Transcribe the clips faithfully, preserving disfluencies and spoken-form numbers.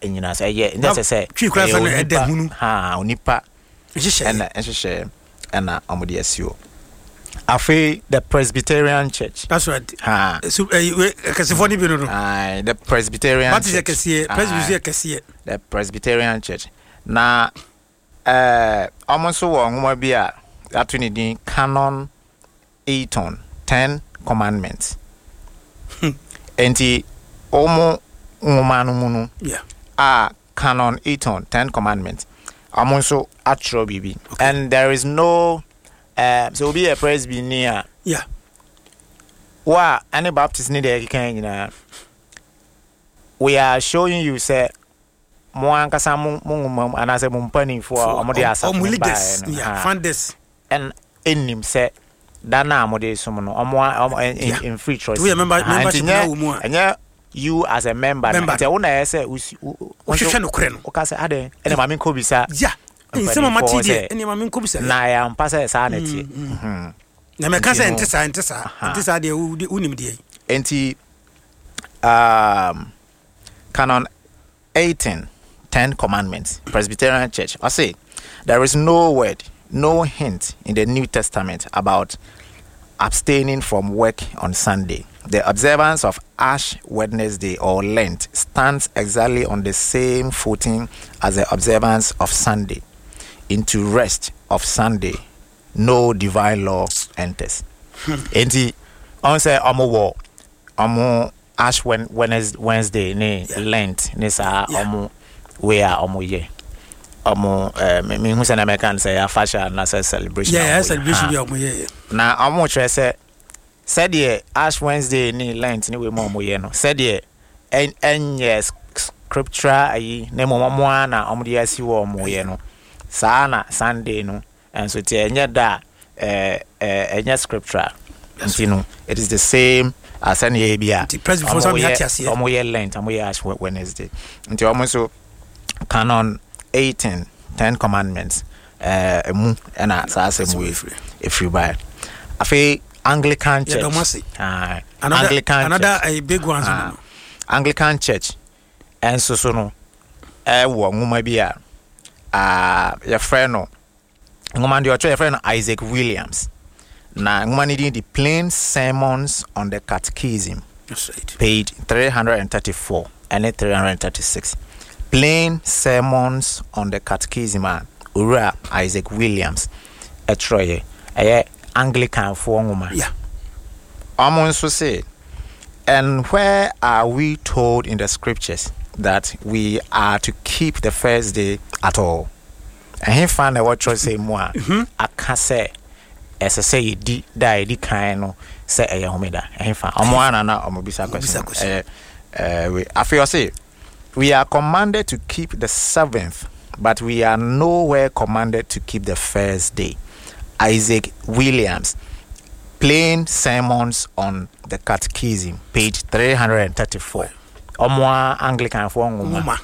enyina say ye nda say twi kura fa no eda hunu ha onipa ehye and ehye and amode asio afi the Presbyterian Church. That's right. Ha so kasefo ni bi no ah the Presbyterian What is the kasiye Presbyterian kasiye the Presbyterian Church na eh almost wo nwoma bi a atu ni din Canon eight on ten commandments. Enti omo nwoma no mu no yeah ah Canon eight on ten commandments amonso atro bibi and there is no uh, so be a presbyteria yeah wa any baptist need e kan nyina we are showing you say mo ankasa mo mo anase mo mpani for omode asa om leaders yeah funders and enim say dana amode som no omo in free choice we remember membership na wo mu a you as a member ante una yese uhwehwe no kore no okase ade ene ma me ko bisa yeah nsema mati de ene ma me ko bisa na ya mpasa sa na ti mhm na me kasa ntesa ntesa ntesa de unim de enti um Canon eighteen ten commandments Presbyterian Church I say there is no word no hint in the New Testament about abstaining from work on Sunday. The observance of Ash Wednesday or Lent stands exactly on the same footing as the observance of Sunday. Into rest of Sunday, no divine law enters. Enti on say omo wo omo Ash Wednesday ne Lent ne sa omo we are omo ye. Omo eh me hu say na American say a fashion na celebration. Yeah, celebration be omo ye. Na omo try say said ye Ash Wednesday ni Lent ni we mo mo ye no said ye en en yes scripture ayi na mo mo ana omo de asi wo mo ye no saa na Sunday no and so tie enya da eh eh enya scripture ntino it is the same as any ye bia the president for some yatiase omo ye Lent omo ye Ash Wednesday nti omo so Canon eighteen ten commandments eh emu na saa asem we if you buy afi Anglican Church. Ah, another, Anglican another Church. A big one. Ah, Anglican Church. And so so no. Eh wo nguma bia. Ah, your friend no. Nguma ndi your friend Isaac Williams. Na nguma ni the Plain Sermons on the Catechism. That's right. Page three thirty-four and three thirty-six. Plain Sermons on the Catechism. Ura Isaac Williams. Etroye. Eh Anglican for ngoma. Yeah. Amon so say, and where are we told in the scriptures that we are to keep the first day at all? And he found what you say more. I can say, as I say, di die di kind no say a homeda. And he found Amwana na omobisa question. Eh, eh, we I feel say we are commanded to keep the seventh, but we are nowhere commanded to keep the first day. Isaac Williams, Plain Sermons on the Catechism, page three thirty-four. Omo Anglican for ngoma.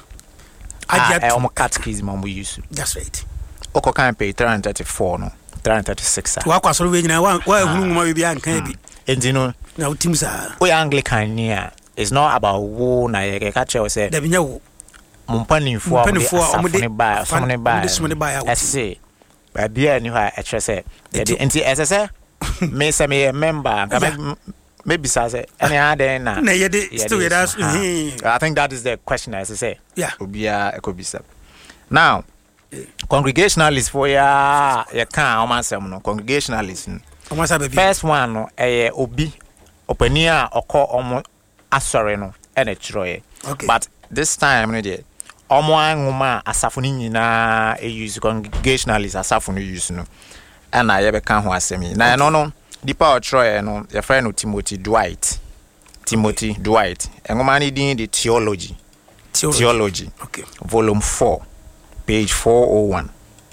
Ah, omo Catechism omo use. That's right. Oko kan page three thirty-four no, three thirty-six. Wa kwa so we nyina wa wa hunu ngoma we bi ankan bi. Enti no, na utim sa. We Anglican here is not about wo na ye ka che say. Da binya wo. Mumpanifo omo de ba, omo ne ba. Omo de ba. I say. Bia ni ha e say enti ss me say me member maybe say any other na na ye dey still with us. I think that is the question as I say. Yeah, obia ekobisa now congregationalists for ya ya kan o masem no congregationalists first one no eh obi opani a okọ omo asore no e na chiroye but this time no dey omo anwuma asafo ni nyina e use congregationalists asafo no use no and na ye be kan ho asemi na no no dipa otroye no your friend no Timothy Dwight Timothy Dwight enwuma ni din the theology theology, theology. Okay, volume four page four oh one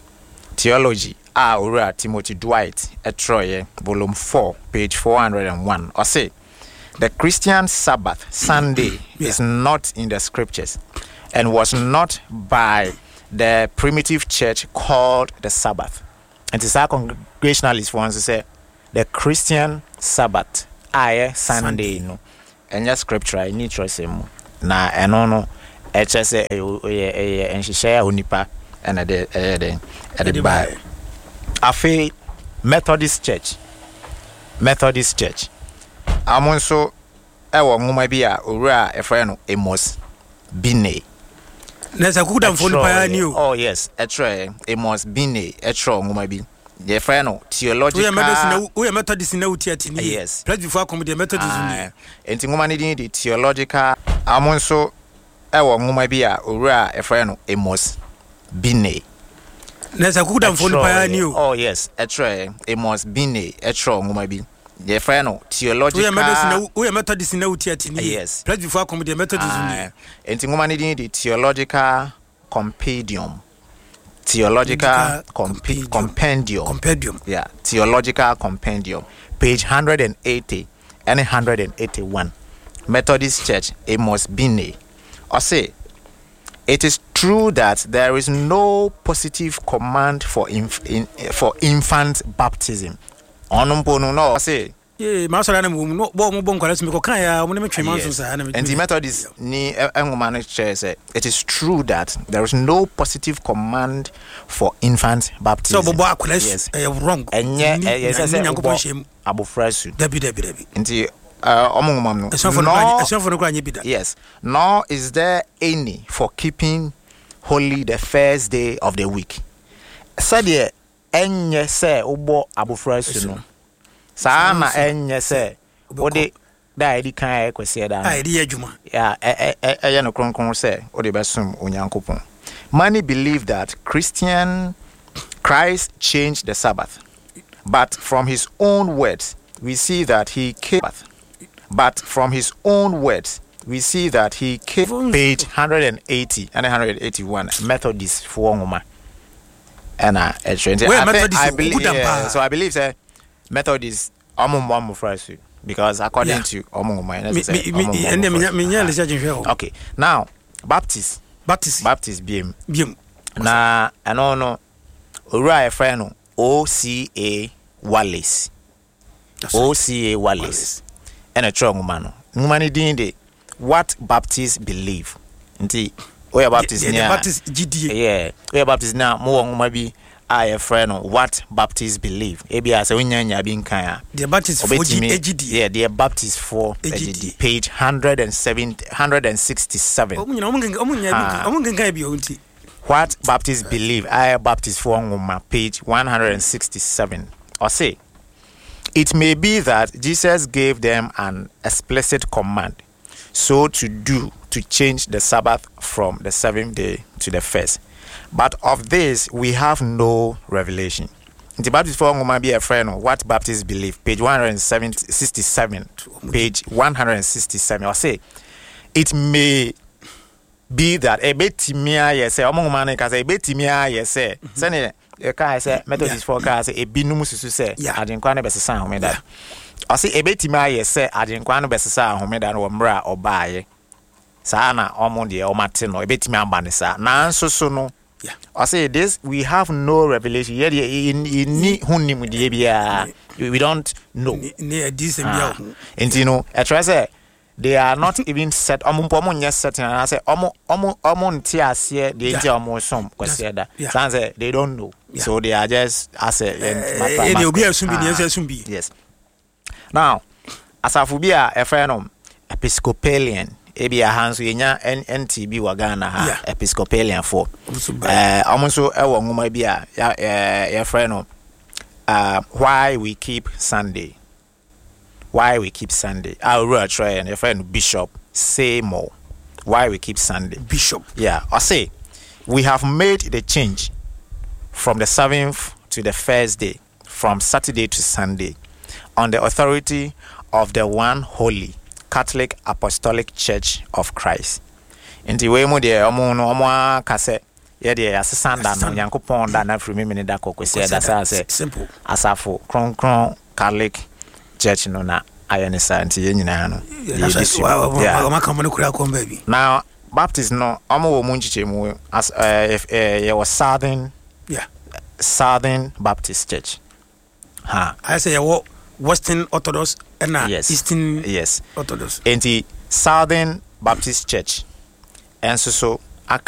theology ah ora Timothy Dwight etroye volume four page four hundred one or say the Christian Sabbath Sunday yeah. is not in the scriptures and was not by the primitive church called the Sabbath. And it's our congregationalists want to say the Christian Sabbath, aye Sunday, Sunday. No, and your scripture I need to say more. Na eno no H S A and she share Unipa and a day at the by Afe Methodist Church. Methodist Church. I'm also a woman might be a friend of Amos Bine. There's a good for the oh, yes, a tray, Amos Bine, a tro, maybe. The friend of theological. We are Methodist in the yes. Plus before come the Methodist. And humanity, the theological. I'm also a woman might be a friend of Amos Bine. There's a good for the oh, yes, a tray, Amos Bine, a tro, maybe. The friend of theological. We are Methodist in the yes. Plus before come the Methodist. And humanity, the theological compendium. Theological compendium. compendium. Compendium. Yeah, theological compendium. Page one hundred eighty and one hundred eighty-one. Methodist Church, Amos Bine. I say, it is true that there is no positive command for inf- in, for infant baptism. Onumpono no. I say. Yeah, Master no bon bon kwala me ko kan ya mo me twema so sa na me. And the Methodist ni enwoma church say it is true that there is no positive command for infant baptism. So bobo akwala yes wrong. Enye yes say abofrasu. Dabi dabi dabi. Nti uh omongoma no. Esofo no kwa nye bida. Yes. Nor is there any for keeping holy the first day of the week. Said enye say obo abofrasu no. Sana enye se ode da edi kan e kwese da ah edi adwuma ya eh eh eh no kronkron se ode besum onyankopon. Many believe that Christian Christ changed the Sabbath, but from his own words we see that he came but from his own words we see that he came. Page one hundred eighty and one hundred eighty-one. Methodist for ngoma and uh, I, I believe yeah, so I believe say Methodist omumbo friends because according yeah. to omumbo okay now Baptist Baptist Baptist B M B M na ano no owura e friend no O C A Wallace O C A Wallace and a strong man no ngumani din de what Baptists believe nti we Baptist yeah, yeah, Baptist G D A yeah we Baptist na mo nguma bi I a friend of what Baptists believe. Ebi as when you bin kan. The Baptist for G D. Yeah, the Baptist for G D. Page one hundred seven, one hundred sixty-seven. What Baptists believe. I a Baptist for ngoma. Page one hundred sixty-seven. Or say, it may be that Jesus gave them an explicit command, so to do to change the Sabbath from the seventh day to the first. But of this, we have no revelation. The Baptist for ngoma be a friend of what Baptists believe. Page one hundred sixty-seven. Page one hundred sixty-seven. I say, it may be that a betimia yes, a ngoma ka say betimia yes, say. Sene e ka say Methodist for ka say e binum susu say. Adenkwa na besesa home da. I say e betimia yes, say adenkwa na besesa home da no mra obaye. Sa na omo de o mate no e betimia amba ne sa. Na nso so no yeah. I say this, we have no revelation. Yeah, in we don't know. And you know, I try say they are not even set. Omo pomo yes certain. I say omo omo omo ntia se they ntia omo som kwese da. Say they don't know. Yeah. So they are just as a yes. Now, as a phobia a friend of Episcopalian. Ebi a hands yenya N T B wagana ha yeah. Episcopalian for eh amonso e wo ngoma bi a ya your friend no uh why we keep Sunday why we keep Sunday I will try and your friend Bishop say more why we keep Sunday Bishop yeah I say we have made the change from the seventh to the first day from Saturday to Sunday on the authority of the one holy Catholic Apostolic Church of Christ. Inti we mu de omo no omo akase ye de asesanda no Yankopon da na frimi mini da kokwese da sa se simple asafo kron kron Catholic Church no na ayenisa nti ye nyina no now Baptist no omo wo mu nchiche mu as ye was Southern yeah Southern Baptist Church ha I say ye wo Western Orthodox and yes. Eastern yes. Orthodox. And the Southern Baptist Church ɛnso so